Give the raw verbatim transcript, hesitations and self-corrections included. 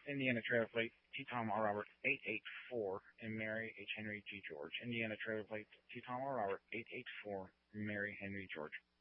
Indiana trailer plate T Tom R Robert eight eight four and Mary H Henry G George. Indiana trailer plate T Tom R Robert eight eight four Mary Henry George.